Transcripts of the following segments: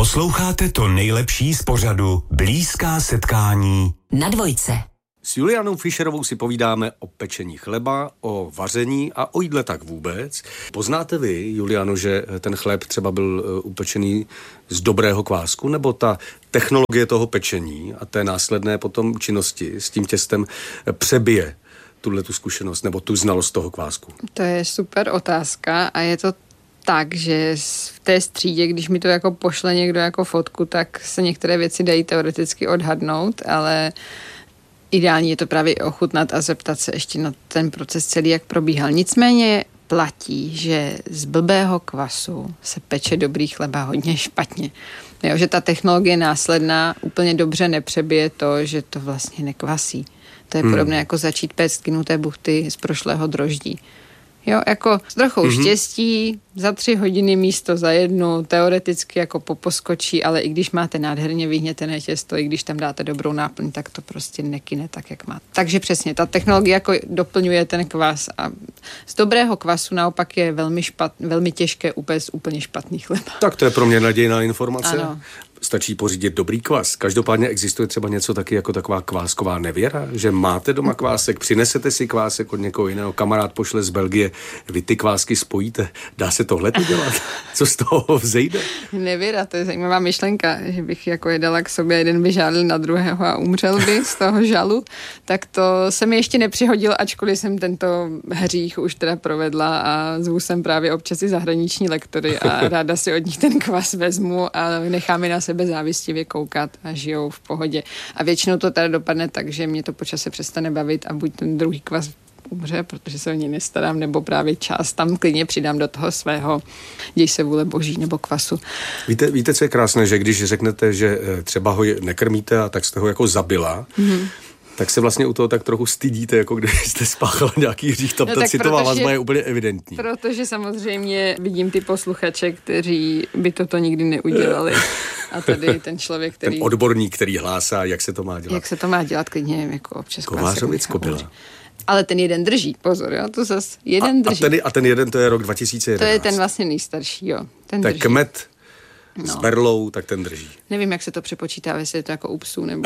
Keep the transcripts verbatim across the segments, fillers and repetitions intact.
Posloucháte to nejlepší z pořadu Blízká setkání na Dvojce. S Julianou Fischerovou si povídáme o pečení chleba, o vaření a o jídle tak vůbec. Poznáte vy, Juliano, že ten chléb třeba byl upečený z dobrého kvásku, nebo ta technologie toho pečení a té následné potom činnosti s tím těstem přebije tuhle tu zkušenost nebo tu znalost toho kvásku? To je super otázka a je to tak, že v té střídě, když mi to jako pošle někdo jako fotku, tak se některé věci dají teoreticky odhadnout, ale ideální je to právě ochutnat a zeptat se ještě na ten proces celý, jak probíhal. Nicméně platí, že z blbého kvasu se peče dobrý chleba hodně špatně. Jo, že ta technologie následná úplně dobře nepřebije to, že to vlastně nekvasí. To je hmm. podobné jako začít péct kynuté buchty z prošlého droždí. Jo, jako s trochou mm-hmm. štěstí, za tři hodiny místo za jednu, teoreticky jako poposkočí, ale i když máte nádherně vyhnětené těsto, i když tam dáte dobrou náplň, tak to prostě nekyne tak, jak má. Takže přesně, ta technologie jako doplňuje ten kvas a z dobrého kvasu naopak je velmi, špat, velmi těžké upéct úplně špatný chleba. Tak to je pro mě nadějná informace. Ano. Stačí pořídit dobrý kvas. Každopádně existuje třeba něco taky jako taková kvásková nevěra, že máte doma kvásek, přinesete si kvásek od někoho jiného, kamarád pošle z Belgie, vy ty kvásky spojíte. Dá se tohle dělat? Co z toho vzejde? Nevěra, to je zajímavá myšlenka, že bych jako je dala k sobě, jeden by žálil na druhého a umřel by z toho žalu, tak to se mi ještě nepřihodilo, ačkoliv jsem tento hřích už teda provedla a zvu sem právě občas i zahraniční lektory a ráda si od nich ten kvas vezmu a necháme na sebe závistivě koukat a žijou v pohodě. A většinou to teda dopadne tak, že mě to po čase přestane bavit a buď ten druhý kvas umře, protože se o něj nestarám, nebo právě čas tam klidně přidám do toho svého děj se vůle boží nebo kvasu. Víte, víte, co je krásné, že když řeknete, že třeba ho nekrmíte a tak jste ho jako zabila, mm-hmm. tak se vlastně u toho tak trochu stydíte, jako když jste spáchala nějaký hřích. Tam no, ta citová vazba je úplně evidentní. Protože samozřejmě vidím ty posluchače, kteří by toto nikdy neudělali. A tady ten člověk, který... Ten odborník, který hlásá, jak se to má dělat. Jak se to má dělat, klidně jako občas. Kovářovic Kobila. Ale ten jeden drží, pozor, jo, to zase jeden a, drží. A ten, a ten jeden, to je rok dva tisíce jedenáct. To je ten vlastně nejstarší, jo. Ten tak drží. kmet no. s berlou, tak ten drží. Nevím, jak se to přepočítá, jestli je to jako u psů, nebo...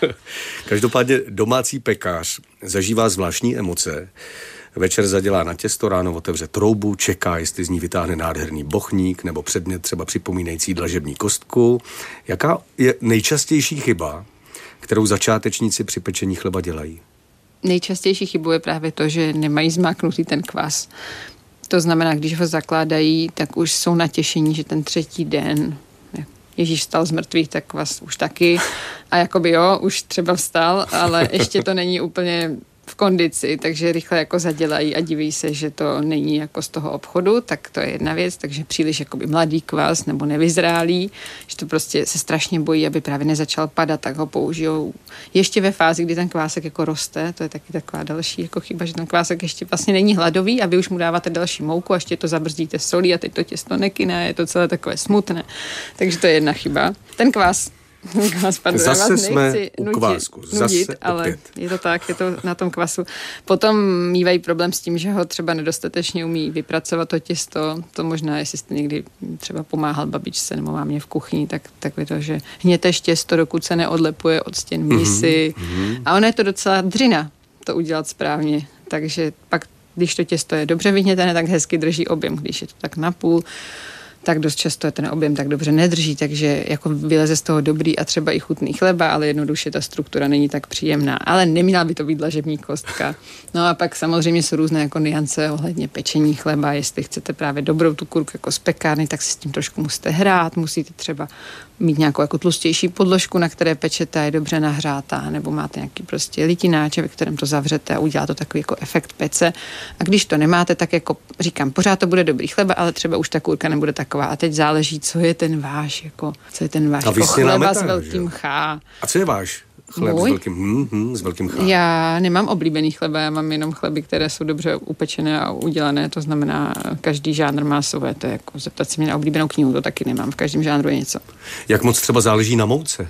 Každopádně domácí pekář zažívá zvláštní emoce. Večer zadělá na těsto, ráno otevře troubu, čeká, jestli z ní vytáhne nádherný bochník nebo předmět třeba připomínající dlažební kostku. Jaká je nejčastější chyba, kterou začátečníci při pečení chleba dělají? Nejčastější chybou je právě to, že nemají zmáknutý ten kvas. To znamená, když ho zakládají, tak už jsou natěšení, že ten třetí den Ježíš vstal z mrtvých, tak kvas už taky. A jakoby jo, už třeba vstal, ale ještě to není úplně v kondici, takže rychle jako zadělají a diví se, že to není jako z toho obchodu, tak to je jedna věc, takže příliš jakoby mladý kvas nebo nevyzrálý, že to prostě se strašně bojí, aby právě nezačal padat, tak ho použijou ještě ve fázi, kdy ten kvásek jako roste, to je taky taková další jako chyba, že ten kvásek ještě vlastně není hladový a vy už mu dáváte další mouku a ještě to zabrzdíte solí a teď to těsto nekyne, je to celé takové smutné. Takže to je jedna chyba. Ten kvás Kvás, pardon, Zase jsme u nudit, kvásku. Zase nudit, ale opět. Je to tak, je to na tom kvasu. Potom mívají problém s tím, že ho třeba nedostatečně umí vypracovat to těsto. To možná, jestli jste někdy třeba pomáhal babičce nebo mámě v kuchyni, tak, tak je to, že hněteš těsto, dokud se neodlepuje od stěn mísy. Mm-hmm. A ono je to docela dřina to udělat správně. Takže pak, když to těsto je dobře vyhnětené, tak hezky drží objem. Když je to tak napůl, tak dost často ten objem tak dobře nedrží, takže jako vyleze z toho dobrý a třeba i chutný chleba, ale jednoduše ta struktura není tak příjemná. Ale neměla by to být dlažební kostka. No a pak samozřejmě jsou různé jako niance ohledně pečení chleba. Jestli chcete právě dobrou tu kurku jako z pekárny, tak si s tím trošku musíte hrát, musíte třeba mít nějakou jako tlustější podložku, na které pečete, je dobře nahřátá, nebo máte nějaký prostě litináče, ve kterém to zavřete a udělá to takový jako efekt pece. A když to nemáte, tak jako říkám, pořád to bude dobrý chleba, ale třeba už ta kurka nebude taková. A teď záleží, co je ten váš, jako, co je ten váš jako chleba metán, s velkým chá. A co je váš chléb Můj? s velkým, hm, hm, s velkým chá? Já nemám oblíbený chleba, já mám jenom chleby, které jsou dobře upečené a udělané, to znamená, každý žánr má své, to je jako zeptat se mě na oblíbenou knihu, to taky nemám, v každém žánru je něco. Jak moc třeba záleží na mouce?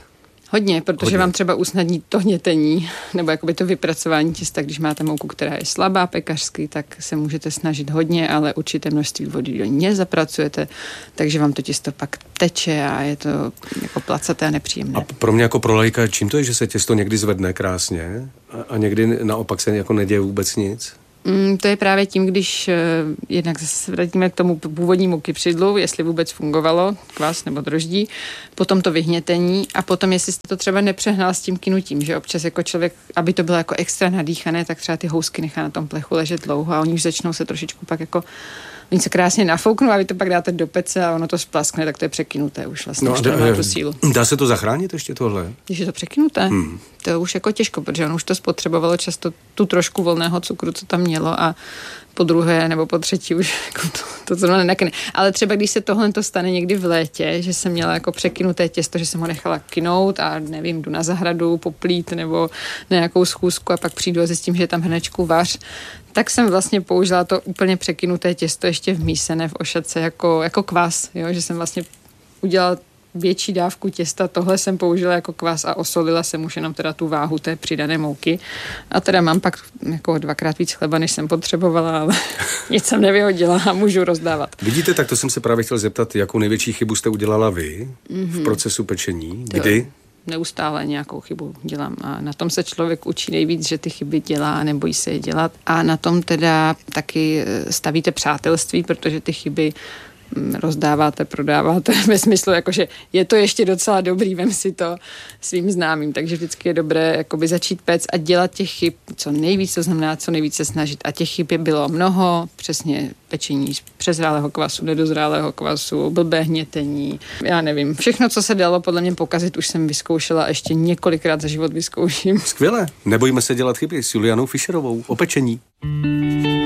Hodně, protože Hodně. vám třeba usnadní to hnětení, nebo jakoby to vypracování těsta, když máte mouku, která je slabá pekařsky, tak se můžete snažit hodně, ale určité množství vody do ní nezapracujete, takže vám to těsto pak teče a je to jako placaté a nepříjemné. A pro mě jako pro laika, čím to je, že se těsto někdy zvedne krásně a, a někdy naopak se jako neděje vůbec nic? Mm, to je právě tím, když uh, jednak se vrátíme k tomu původnímu kypřidlu, jestli vůbec fungovalo, kvás nebo droždí, potom to vyhnětení a potom, jestli jste to třeba nepřehnal s tím kynutím, že občas jako člověk, aby to bylo jako extra nadýchané, tak třeba ty housky nechá na tom plechu ležet dlouho a oni už začnou se trošičku pak jako oni se krásně nafouknou a vy to pak dáte do pece a ono to splaskne, tak to je překynuté už vlastně, No, už to dá, má tu sílu. Dá se to zachránit ještě tohle? Když je to překynuté, hmm. to je už jako těžko, protože ono už to spotřebovalo často tu trošku volného cukru, co tam mělo a po druhé nebo po třetí už jako to, to zrovna nenakne. Ale třeba když se tohle to stane někdy v létě, že jsem měla jako překynuté těsto, že jsem ho nechala kynout a nevím, jdu na zahradu poplít nebo na nějakou schůzku a pak přijdu a zjistím, že je tam hnečku vař, tak jsem vlastně použila to úplně překynuté těsto ještě v mísené v ošace jako, jako kvas, jo? Že jsem vlastně udělala větší dávku těsta, tohle jsem použila jako kvas a osolila jsem už jenom teda tu váhu té přidané mouky. A teda mám pak jako dvakrát víc chleba, než jsem potřebovala, ale nic jsem nevyhodila a můžu rozdávat. Vidíte, tak to jsem se právě chtěl zeptat, jakou největší chybu jste udělala vy mm-hmm. v procesu pečení? Kdy? Neustále nějakou chybu dělám a na tom se člověk učí nejvíc, že ty chyby dělá a nebojí se je dělat a na tom teda taky stavíte přátelství, protože ty chyby rozdáváte, prodáváte ve smyslu, jakože je to ještě docela dobrý, vem si to svým známým, takže vždycky je dobré jakoby začít péct a dělat těch chyb co nejvíc, to znamená co nejvíc se snažit a těch chyb bylo mnoho, přesně pečení z přezrálého kvasu, nedozrálého kvasu, blbé hnětení, já nevím, všechno, co se dalo podle mě pokazit, už jsem vyzkoušela a ještě několikrát za život vyzkouším. Skvěle, nebojíme se dělat chyby s Julianou Fischerovou o pečení.